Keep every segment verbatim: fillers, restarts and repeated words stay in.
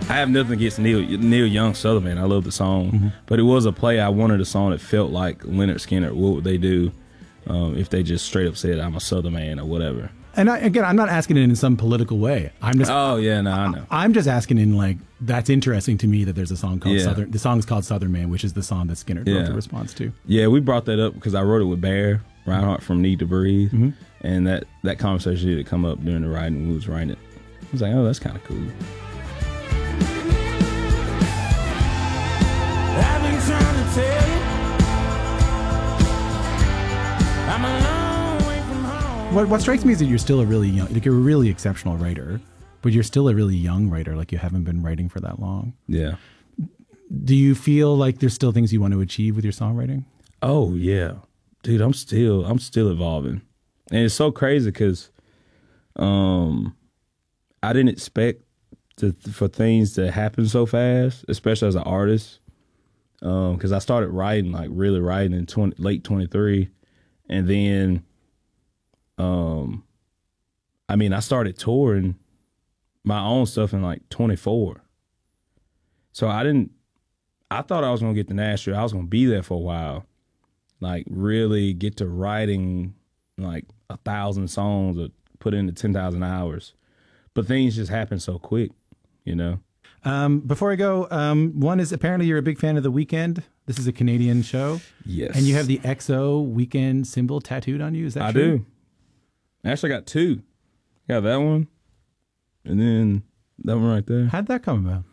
I have nothing against Neil Neil Young, Southern Man. I love the song, mm-hmm. but it was a play. I wanted a song that felt like Lynyrd Skynyrd. What would they do um, if they just straight up said, "I'm a Southern man" or whatever? And I, again, I'm not asking it in some political way. I'm just. Oh yeah, no, I know. I'm just asking in like that's interesting to me that there's a song called yeah. Southern. The song's called Southern Man, which is the song that Skynyrd yeah. wrote the response to. Yeah, we brought that up because I wrote it with Bear Reinhardt from Need to Breathe, mm-hmm. and that that conversation did come up during the writing when we was writing it. I was like, oh, that's kind of cool. I've been trying to tell you, I'm a long way from home. What, what strikes me is that you're still a really young, like you're a really exceptional writer, but you're still a really young writer. Like you haven't been writing for that long. Yeah. Do you feel like there's still things you want to achieve with your songwriting? Oh yeah, dude, I'm still I'm still evolving, and it's so crazy because, um, I didn't expect to, for things to happen so fast, especially as an artist. Um, because I started writing, like really writing in twenty, late twenty-three, and then, um, I mean, I started touring my own stuff in like twenty-four. So I didn't, I thought I was gonna get to Nashville. I was gonna be there for a while, like really get to writing like a thousand songs or put into ten thousand hours, but things just happen so quick, you know. Um, before I go, um, one is apparently you're a big fan of The Weeknd. This is a Canadian show. Yes. And you have the X O Weeknd symbol tattooed on you. Is that I true? do. Actually, I got two. Got that one, and then that one right there. How'd that come about?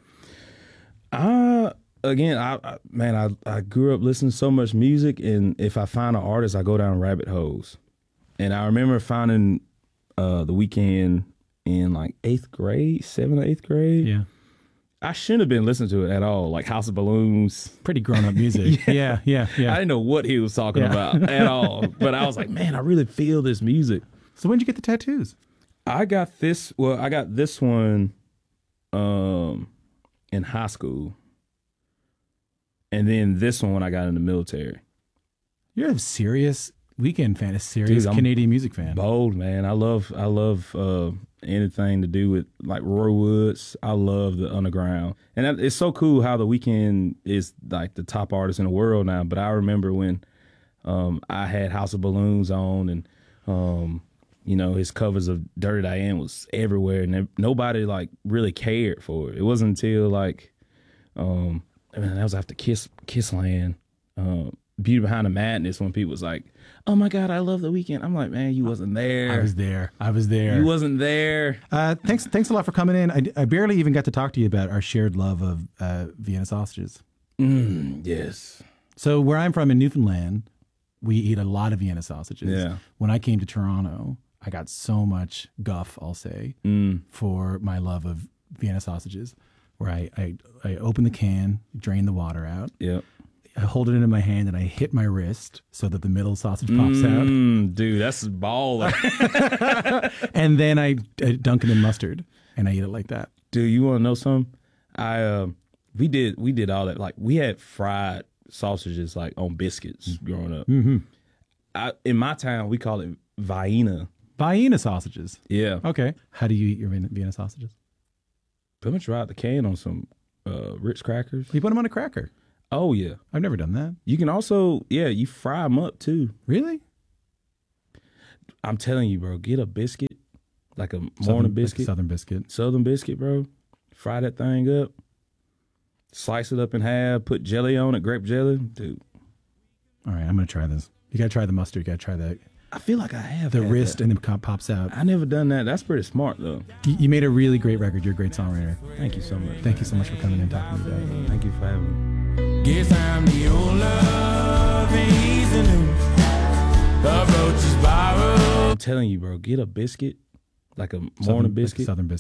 Uh, again, I, I man, I, I grew up listening to so much music, and if I find an artist, I go down rabbit holes. And I remember finding uh, The Weeknd in like eighth grade, seventh or eighth grade. Yeah. I shouldn't have been listening to it at all, like House of Balloons. Pretty grown-up music. yeah. yeah, yeah, yeah. I didn't know what he was talking Yeah. about at all, but I was like, man, I really feel this music. So when did you get the tattoos? I got this, well, I got this one um, in high school, and then this one when I got in the military. You're a serious Weeknd fan, a serious Dude, I'm Canadian music fan. Bold, man. I love, I love uh, anything to do with like Roy Woods. I love the underground, and that, it's so cool how The Weeknd is like the top artist in the world now. But I remember when um, I had House of Balloons on, and um, you know, his covers of Dirty Diane was everywhere, and nobody like really cared for it. It wasn't until like, um, I mean, that was after Kiss Kissland, uh, Beauty Behind the Madness, when people was like, "Oh my God, I love The Weeknd." I'm like, man, you wasn't there. I was there. I was there. You wasn't there. Uh, thanks, thanks a lot for coming in. I, I barely even got to talk to you about our shared love of uh, Vienna sausages. Mm, yes. So where I'm from in Newfoundland, we eat a lot of Vienna sausages. Yeah. When I came to Toronto, I got so much guff, I'll say, Mm. for my love of Vienna sausages, where I, I, I open the can, drain the water out, Yep. I hold it in my hand, and I hit my wrist so that the middle sausage pops out. Mm, dude, that's baller. And then I, I dunk it in mustard, and I eat it like that. Dude, you want to know something? I uh, we did we did all that. Like we had fried sausages like on biscuits growing up. Mm-hmm. I, in my town, we call it Vienna. Vienna sausages. Yeah. Okay. How do you eat your Vienna Vienna sausages? Pretty much right out the can on some uh, Ritz crackers. You put them on a cracker. Oh yeah. I've never done that. You can also yeah you fry them up too. Really? I'm telling you, bro. Get a biscuit, like a morning Southern, biscuit, like a Southern biscuit. Southern biscuit, bro. Fry that thing up. Slice it up in half. Put jelly on it, grape jelly, dude. All right, I'm gonna try this. You gotta try the mustard. You gotta try the I feel like I have the had wrist, that. and then it pops out. I never done that. That's pretty smart though. You, you made a really great record. You're a great songwriter. Thank you so much. Thank you so much for coming in and talking to me about it. Thank you for having me. Guess I'm the old love and he's the new. The roach is borrowed. I'm telling you, bro. Get a biscuit, like a Southern- morning like a biscuit. Southern biscuit.